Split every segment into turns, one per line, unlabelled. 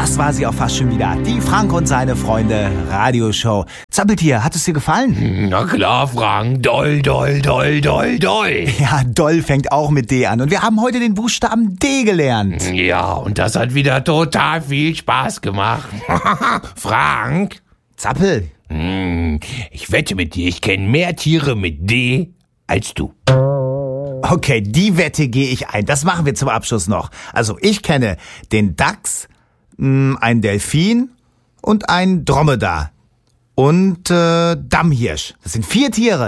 das war sie auch fast schon wieder. Die Frank und seine Freunde Radioshow. Zappeltier, hat es dir gefallen?
Na klar, Frank. Doll, doll, doll, doll, doll.
Ja, doll fängt auch mit D an. Und wir haben heute den Buchstaben D gelernt.
Ja, und das hat wieder total viel Spaß gemacht. Frank?
Zappel.
Ich wette mit dir, ich kenne mehr Tiere mit D als du.
Okay, die Wette gehe ich ein. Das machen wir zum Abschluss noch. Also ich kenne den Dachs, einen Delfin und einen Dromedar. Und Dammhirsch. Das sind 4 Tiere.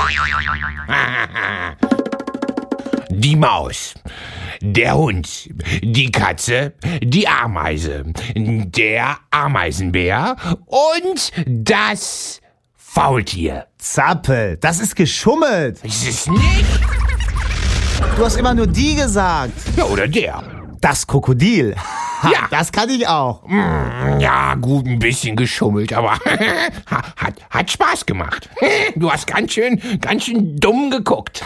Die Maus, der Hund, die Katze, die Ameise, der Ameisenbär und das Faultier.
Zappel, das ist geschummelt.
Ist es nicht?
Du hast immer nur die gesagt.
Ja, oder der.
Das Krokodil. Ha,
Ja.
das kann ich auch.
Ja, gut, ein bisschen geschummelt, aber hat Spaß gemacht. Du hast ganz schön dumm geguckt.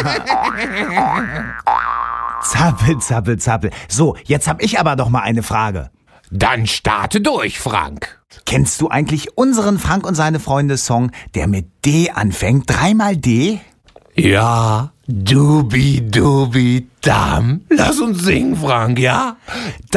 Zappel, zappel, zappel. So, jetzt hab ich aber noch mal eine Frage.
Dann starte durch, Frank.
Kennst du eigentlich unseren Frank und seine Freunde Song, der mit D anfängt? 3-mal D?
Ja, dubi-dubi-dam. Lass uns singen, Frank, ja?